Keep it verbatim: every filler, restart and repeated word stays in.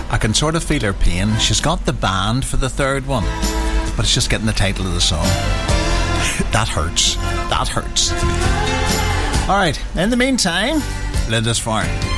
I can sort of feel her pain. She's got the band for the third one, but it's just getting the title of the song. That hurts. That hurts. Alright, in the meantime, Lindisfarne.